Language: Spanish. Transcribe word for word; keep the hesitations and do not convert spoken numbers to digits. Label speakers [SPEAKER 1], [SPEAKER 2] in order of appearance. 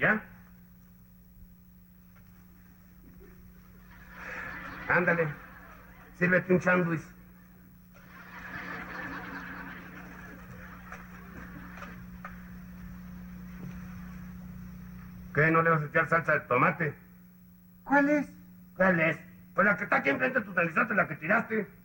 [SPEAKER 1] ¿Ya? Ándale, sírvete un sándwich. ¿Qué? ¿No le vas a echar salsa de tomate?
[SPEAKER 2] ¿Cuál es?
[SPEAKER 1] ¿Cuál es? Pues la que está aquí enfrente de tu narizote, la que tiraste.